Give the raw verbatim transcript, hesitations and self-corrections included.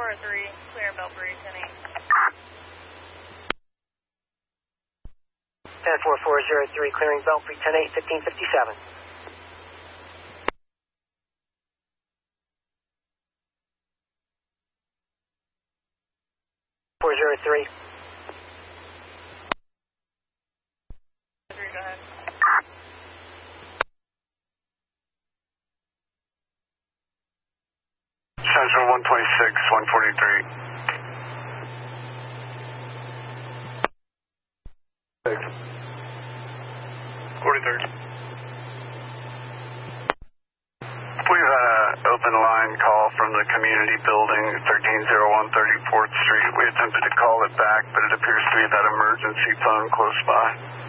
four oh three, clear Belfry, ten eight. ten four four zero three, clearing Belfry, ten eight, fifteen fifty-seven. four zero three. Go ahead. Central one twenty-six, one forty-three. Six. forty-third. We've had an open line call from the community building, thirteen oh one thirty-fourth Street. We attempted to call it back, but it appears to be that emergency phone close by.